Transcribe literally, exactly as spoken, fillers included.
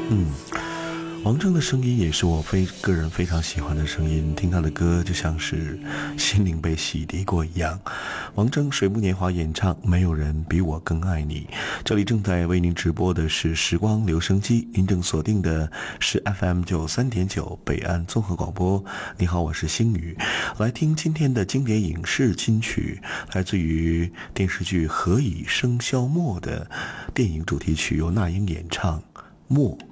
嗯，王铮的声音也是我非个人非常喜欢的声音，听他的歌就像是心灵被洗涤过一样。王铮水木年华演唱《没有人比我更爱你》，这里正在为您直播的是时光留声机，您正锁定的是 F M 九三点九北岸综合广播。你好，我是星宇，来听今天的经典影视金曲，来自于电视剧《何以笙箫默》的电影主题曲，由那英演唱《默》。